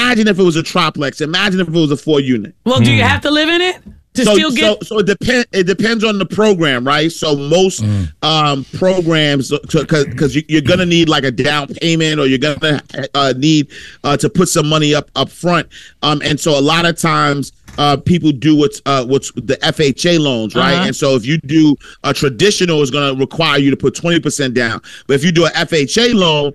imagine if it was a troplex. Imagine if it was a 4-unit. Well, do you have to live in it? So it depends on the program, right? So most programs, because you're gonna need like a down payment, or you're gonna need to put some money up front, and so a lot of times people do what's the FHA loans, right? And so if you do a traditional, is going to require you to put 20% down. But if you do an FHA loan,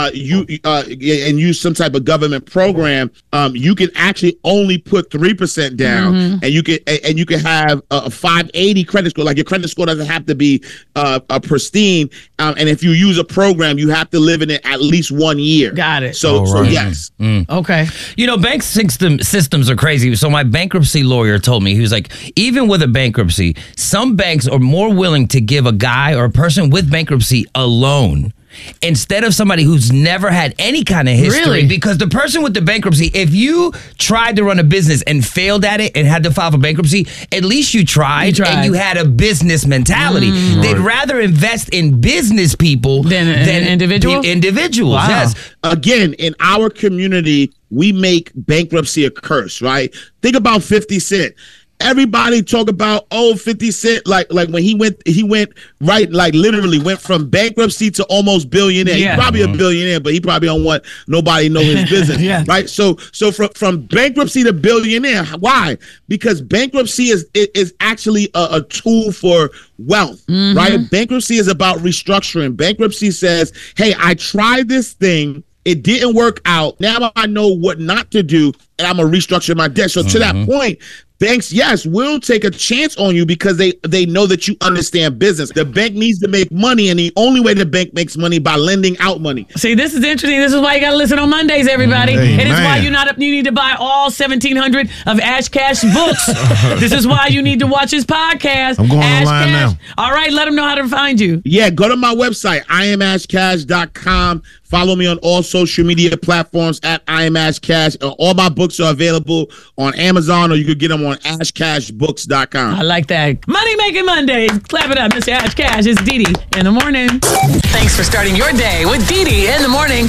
and use some type of government program, you can actually only put 3% down, and you can have a 580 credit score. Like, your credit score doesn't have to be pristine, and if you use a program, you have to live in it at least 1 year. Got it. So yes. Okay. You know, bank systems are crazy. So my bankruptcy lawyer told me, he was like, even with a bankruptcy, some banks are more willing to give a guy or a person with bankruptcy a loan instead of somebody who's never had any kind of history. Really? Because the person with the bankruptcy, if you tried to run a business and failed at it and had to file for bankruptcy, at least you tried. And you had a business mentality. They'd rather invest in business people than individuals. Wow. Yes. Again, in our community, we make bankruptcy a curse, right? Think about 50 Cent. Everybody talk about 50 Cent, like when he went right, like literally went from bankruptcy to almost billionaire. Yeah. He's probably a billionaire, but he probably don't want nobody to know his business. Right? So from bankruptcy to billionaire. Why? Because bankruptcy is actually a tool for wealth, right? Bankruptcy is about restructuring. Bankruptcy says, hey, I tried this thing. It didn't work out. Now I know what not to do, and I'm going to restructure my debt. So to that point, banks, yes, will take a chance on you because they know that you understand business. The bank needs to make money, and the only way the bank makes money by lending out money. See, this is interesting. This is why you got to listen on Mondays, everybody. It is why you need to buy all 1,700 of Ash Cash books. This is why you need to watch his podcast. I'm going Ash online Cash. now. All right, let them know how to find you. Yeah, go to my website, IamAshCash.com. Follow me on all social media platforms at IamAshCash. All my books are available on Amazon, or you could get them on AshCashBooks.com. I like that. Money Making Mondays. Clap it up, Mr. Ash Cash. It's Dee Dee in the morning. Thanks for starting your day with Dee Dee in the morning.